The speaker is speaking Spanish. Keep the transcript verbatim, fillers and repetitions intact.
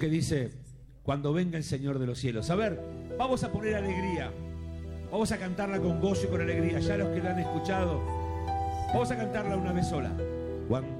que dice, cuando venga el Señor de los cielos. A ver, vamos a poner alegría. Vamos a cantarla con gozo y con alegría. Ya los que la han escuchado, vamos a cantarla una vez sola. Cuando